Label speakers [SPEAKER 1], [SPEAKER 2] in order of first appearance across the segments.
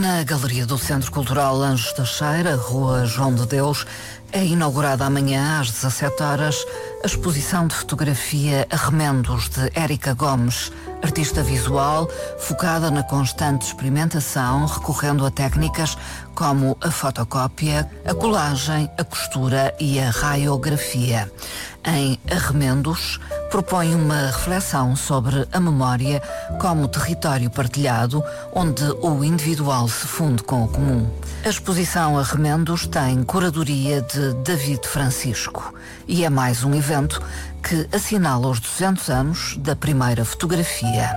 [SPEAKER 1] Na Galeria do Centro Cultural Anjos Teixeira, Rua João de Deus, é inaugurada amanhã às 17 horas a exposição de fotografia Arremendos de Érica Gomes, artista visual focada na constante experimentação, recorrendo a técnicas como a fotocópia, a colagem, a costura e a raiografia. Em Arremendos, propõe uma reflexão sobre a memória como território partilhado, onde o individual se funde com o comum. A exposição Arremendos tem curadoria de David Francisco e é mais um evento que assinala os 200 anos da primeira fotografia.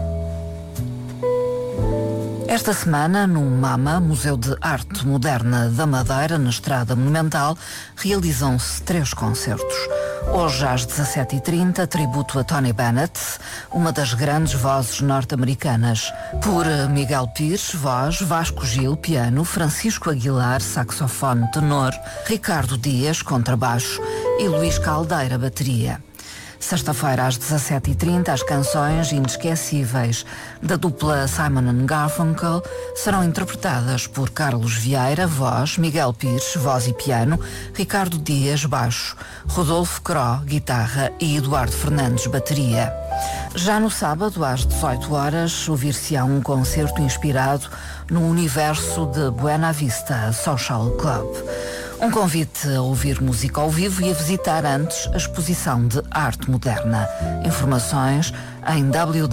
[SPEAKER 1] Esta semana, no MAMA, Museu de Arte Moderna da Madeira, na Estrada Monumental, realizam-se 3 concertos. Hoje, às 17h30, tributo a Tony Bennett, uma das grandes vozes norte-americanas. Por Miguel Pires, voz, Vasco Gil, piano, Francisco Aguilar, saxofone tenor, Ricardo Dias, contrabaixo e Luís Caldeira, bateria. Sexta-feira, às 17h30, as canções inesquecíveis da dupla Simon & Garfunkel serão interpretadas por Carlos Vieira, voz, Miguel Pires, voz e piano, Ricardo Dias, baixo, Rodolfo Cro, guitarra e Eduardo Fernandes, bateria. Já no sábado, às 18 horas, ouvir-se-á um concerto inspirado no universo de Buena Vista Social Club. Um convite a ouvir música ao vivo e a visitar antes a exposição de arte moderna. Informações em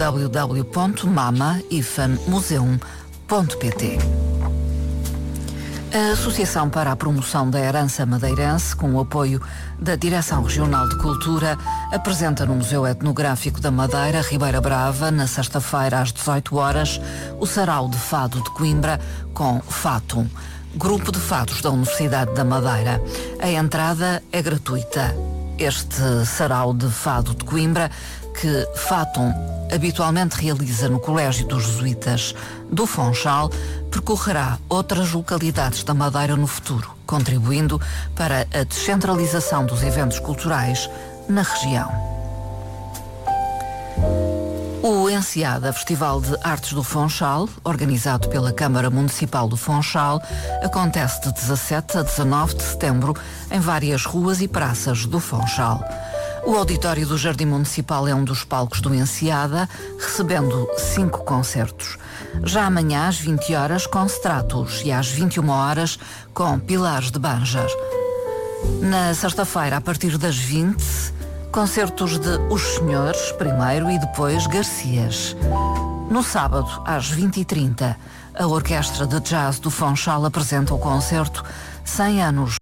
[SPEAKER 1] www.mama-museum.pt. A Associação para a Promoção da Herança Madeirense, com o apoio da Direção Regional de Cultura, apresenta no Museu Etnográfico da Madeira, Ribeira Brava, na sexta-feira às 18 horas, o Sarau de Fado de Coimbra com Fatum, grupo de fados da Universidade da Madeira. A entrada é gratuita. Este Sarau de Fado de Coimbra, que Fatum habitualmente realiza no Colégio dos Jesuítas do Funchal, percorrerá outras localidades da Madeira no futuro, contribuindo para a descentralização dos eventos culturais na região. O Enseada, Festival de Artes do Funchal, organizado pela Câmara Municipal do Funchal, acontece de 17 a 19 de setembro em várias ruas e praças do Funchal. O auditório do Jardim Municipal é um dos palcos do Enseada, recebendo 5 concertos. Já amanhã, às 20 horas, com Stratos e às 21 horas, com Pilares de Banjar. Na sexta-feira, a partir das 20, concertos de Os Senhores, primeiro, e depois Garcias. No sábado, às 20h30, a Orquestra de Jazz do Funchal apresenta o concerto 100 anos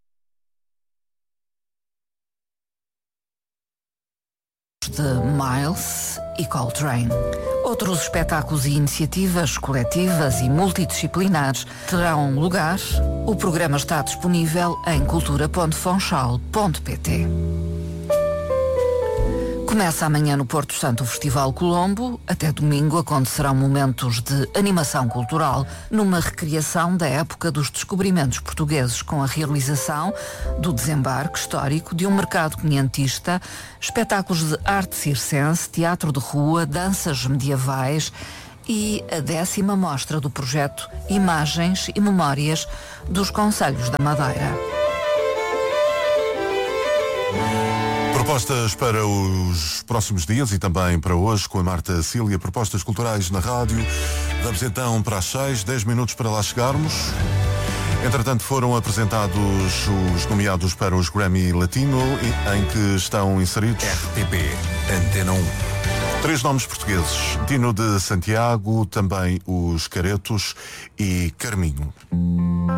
[SPEAKER 1] de Miles e Coltrane. Outros espetáculos e iniciativas coletivas e multidisciplinares terão lugar. O programa está disponível em cultura.funchal.pt. Começa amanhã no Porto Santo o Festival Colombo. Até domingo acontecerão momentos de animação cultural numa recriação da época dos descobrimentos portugueses, com a realização do desembarque histórico de um mercado quinhentista, espetáculos de arte circense, teatro de rua, danças medievais e a 10ª mostra do projeto Imagens e Memórias dos Concelhos da Madeira.
[SPEAKER 2] Propostas para os próximos dias e também para hoje com a Marta Cília, propostas culturais na rádio. Vamos então para as 6, 10 minutos para lá chegarmos. Entretanto, foram apresentados os nomeados para os Grammy Latino, em que estão inseridos
[SPEAKER 3] RTP, Antena 1.
[SPEAKER 2] 3 nomes portugueses: Dino de Santiago, também os Caretos e Carminho.